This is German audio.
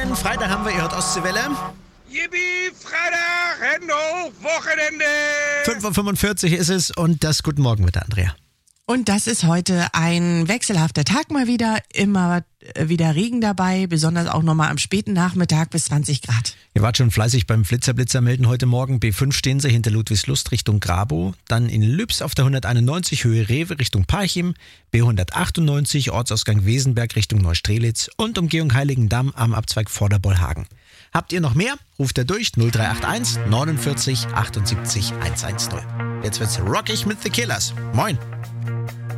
Morgen, Freitag haben wir, ihr hört Ostseewelle. Yippie, Freitag, Hände hoch, Wochenende. 5.45 Uhr ist es und das Guten Morgen mit der Andrea. Und das ist heute ein wechselhafter Tag mal wieder. Immer wieder Regen dabei, besonders auch nochmal am späten Nachmittag bis 20 Grad. Ihr wart schon fleißig beim Blitzer melden heute Morgen. B5 stehen sie hinter Ludwigslust Richtung Grabow. Dann in Lübs auf der 191 Höhe Rewe Richtung Parchim. B198 Ortsausgang Wesenberg Richtung Neustrelitz. Und Umgehung Heiligendamm am Abzweig Vorderbollhagen. Habt ihr noch mehr? Ruft er durch 0381 49 78 110. Jetzt wird's rockig mit The Killers. Moin!